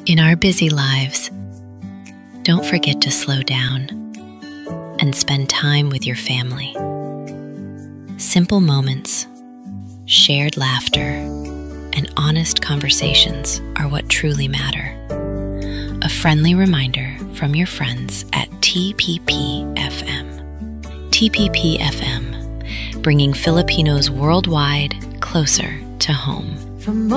In our busy lives, don't forget to slow down and spend time with your family. Simple moments, shared laughter, and honest conversations are what truly matter. A friendly reminder from your friends at TPP FM. TPP FM, bringing Filipinos worldwide closer to home. From